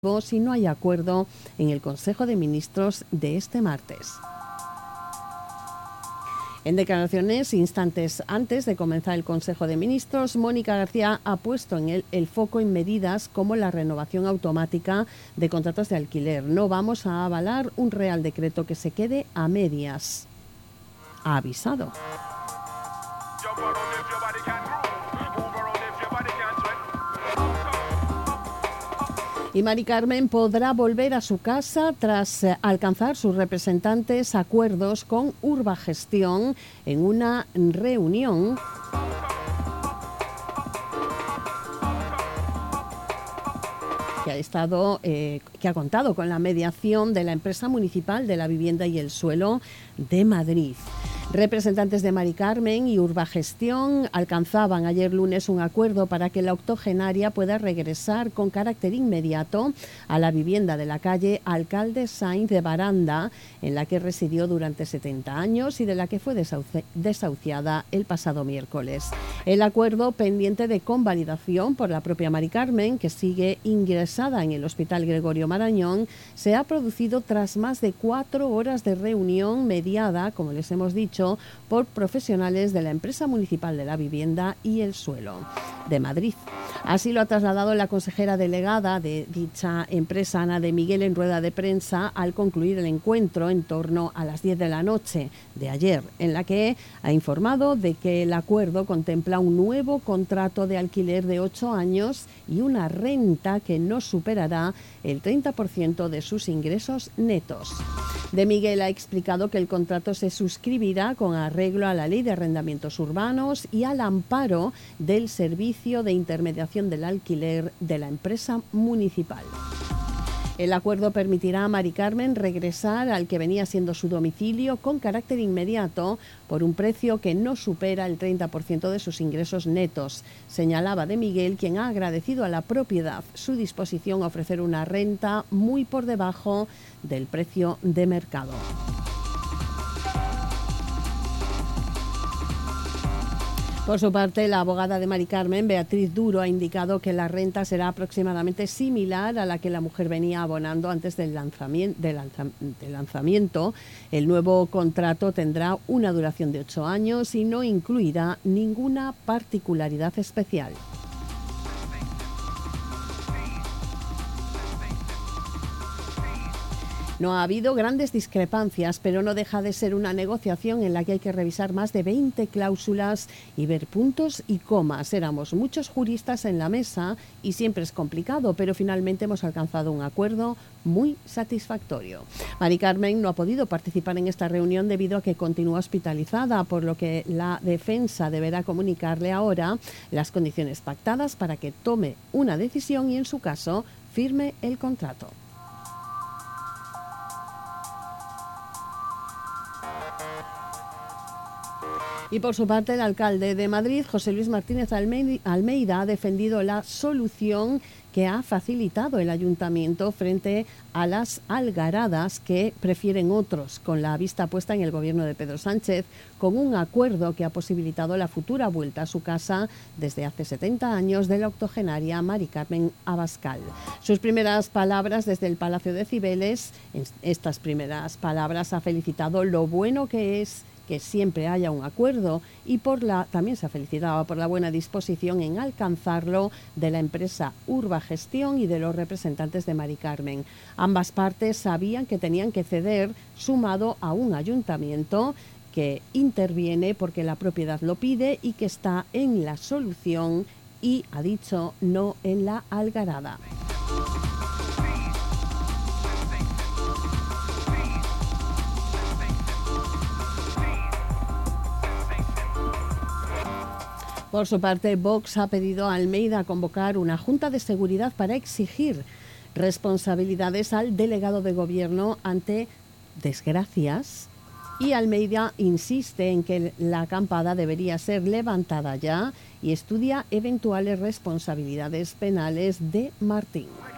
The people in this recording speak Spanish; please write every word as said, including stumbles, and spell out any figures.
si no hay acuerdo en el Consejo de Ministros de este martes. En declaraciones instantes antes de comenzar el Consejo de Ministros, Mónica García ha puesto en el, el foco en medidas como la renovación automática de contratos de alquiler. No vamos a avalar un real decreto que se quede a medias, ha avisado. Y Mari Carmen podrá volver a su casa tras eh, alcanzar sus representantes acuerdos con Urbagestión en una reunión que ha estado, eh, que ha contado con la mediación de la empresa municipal de la vivienda y el suelo de Madrid. Representantes de Mari Carmen y Urbagestión alcanzaban ayer lunes un acuerdo para que la octogenaria pueda regresar con carácter inmediato a la vivienda de la calle Alcalde Sainz de Baranda, en la que residió durante setenta años y de la que fue desauci- desahuciada el pasado miércoles. El acuerdo, pendiente de convalidación por la propia Mari Carmen, que sigue ingresada en el Hospital Gregorio Marañón, se ha producido tras más de cuatro horas de reunión mediada, como les hemos dicho, por profesionales de la empresa municipal de la vivienda y el suelo de Madrid. Así lo ha trasladado la consejera delegada de dicha empresa, Ana de Miguel, en rueda de prensa al concluir el encuentro en torno a las diez de la noche de ayer, en la que ha informado de que el acuerdo contempla un nuevo contrato de alquiler de ocho años y una renta que no superará el treinta por ciento de sus ingresos netos. De Miguel ha explicado que el contrato se suscribirá con arreglo a la Ley de Arrendamientos Urbanos y al amparo del Servicio de Intermediación del Alquiler de la empresa municipal. El acuerdo permitirá a Mari Carmen regresar al que venía siendo su domicilio con carácter inmediato por un precio que no supera el treinta por ciento de sus ingresos netos, señalaba De Miguel, quien ha agradecido a la propiedad su disposición a ofrecer una renta muy por debajo del precio de mercado. Por su parte, la abogada de Mari Carmen, Beatriz Duro, ha indicado que la renta será aproximadamente similar a la que la mujer venía abonando antes del lanzamiento. Del lanzam- del lanzamiento. El nuevo contrato tendrá una duración de ocho años y no incluirá ninguna particularidad especial. No ha habido grandes discrepancias, pero no deja de ser una negociación en la que hay que revisar más de veinte cláusulas y ver puntos y comas. Éramos muchos juristas en la mesa y siempre es complicado, pero finalmente hemos alcanzado un acuerdo muy satisfactorio. Mari Carmen no ha podido participar en esta reunión debido a que continúa hospitalizada, por lo que la defensa deberá comunicarle ahora las condiciones pactadas para que tome una decisión y, en su caso, firme el contrato. Y por su parte, el alcalde de Madrid, José Luis Martínez Almeida, ha defendido la solución que ha facilitado el ayuntamiento frente a las algaradas que prefieren otros, con la vista puesta en el gobierno de Pedro Sánchez, con un acuerdo que ha posibilitado la futura vuelta a su casa desde hace setenta años de la octogenaria Mari Carmen Abascal. Sus primeras palabras desde el Palacio de Cibeles, en estas primeras palabras ha felicitado lo bueno que es que siempre haya un acuerdo y por la también se felicitaba por la buena disposición en alcanzarlo de la empresa Urbagestión y de los representantes de Mari Carmen. Ambas partes sabían que tenían que ceder, sumado a un ayuntamiento que interviene porque la propiedad lo pide y que está en la solución y, ha dicho, no en la algarada. Por su parte, Vox ha pedido a Almeida convocar una junta de seguridad para exigir responsabilidades al delegado de gobierno ante desgracias, y Almeida insiste en que la acampada debería ser levantada ya y estudia eventuales responsabilidades penales de Martín.